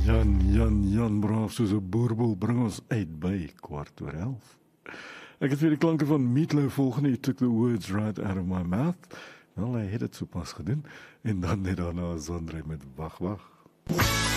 Jan, braaf soos 'n boerbol bring ons uit by 11:15. Ek het weer die klanke van Meatloaf volgende, You Took the Words Right Out of My Mouth. Wel, hy het dit sopas gedoen, en dan net daarna Zandre met Wag Wag.